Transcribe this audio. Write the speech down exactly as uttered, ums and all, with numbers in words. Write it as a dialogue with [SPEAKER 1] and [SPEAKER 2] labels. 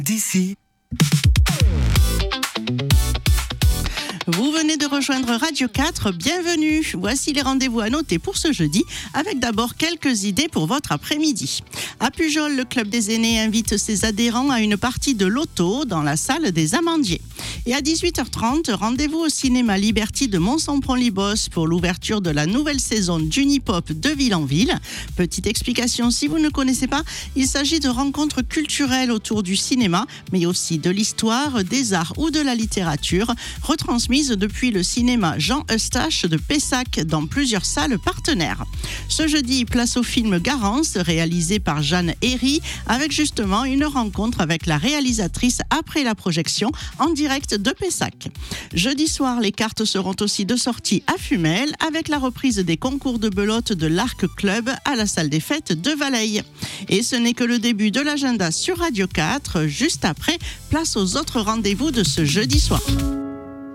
[SPEAKER 1] d'ici.
[SPEAKER 2] Vous venez de rejoindre Radio quatre, bienvenue. Voici les rendez-vous à noter pour ce jeudi, avec d'abord quelques idées pour votre après-midi. À Pujol, le Club des aînés invite ses adhérents à une partie de loto dans la salle des Amandiers. Et à dix-huit heures trente, rendez-vous au cinéma Liberty de Mont-Sampron-Libos pour l'ouverture de la nouvelle saison d'Unipop de Ville en Ville. Petite explication, si vous ne connaissez pas, il s'agit de rencontres culturelles autour du cinéma, mais aussi de l'histoire, des arts ou de la littérature, retransmises depuis le cinéma Jean Eustache de Pessac dans plusieurs salles partenaires. Ce jeudi, place au film Garance, réalisé par Jeanne Herry, avec justement une rencontre avec la réalisatrice après la projection en direct de Pessac. Jeudi soir, les cartes seront aussi de sortie à Fumel, avec la reprise des concours de belote de l'Arc Club à la salle des fêtes de Valeille. Et ce n'est que le début de l'agenda sur Radio quatre. Juste après, place aux autres rendez-vous de ce jeudi soir.